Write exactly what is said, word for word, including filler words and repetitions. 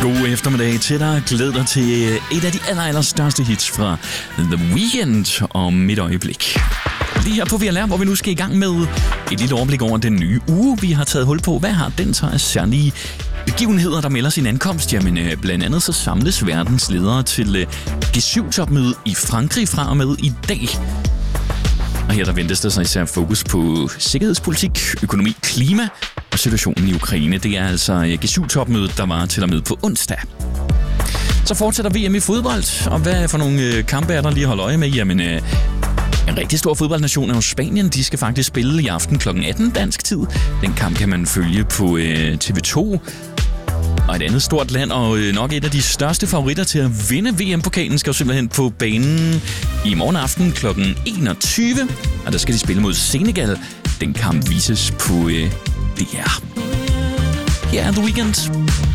God eftermiddag til dig. Glæd dig til et af de aller, aller største hits fra The Weeknd om et øjeblik. Lige her på V L R, hvor vi nu skal i gang med et lille overblik over den nye uge, vi har taget hul på. Hvad har den så af særlige begivenheder, der melder sin ankomst? Jamen, blandt andet så samles verdens ledere til G syv-topmøde i Frankrig fra og med i dag. Og her der ventes der sig især fokus på sikkerhedspolitik, økonomi, klima og situationen i Ukraine. Det er altså G syv-topmødet, der var til og med på onsdag. Så fortsætter V M i fodbold, og hvad for nogle kampe er der lige at holde øje med? Jamen, en rigtig stor fodboldnation er jo Spanien. De skal faktisk spille i aften klokken atten dansk tid. Den kamp kan man følge på T V to. Og et andet stort land, og nok et af de største favoritter til at vinde V M-pokalen, skal jo simpelthen på banen i morgen aften klokken enogtyve. Og der skal de spille mod Senegal. Den kamp vises på D R. Her er The Weeknd.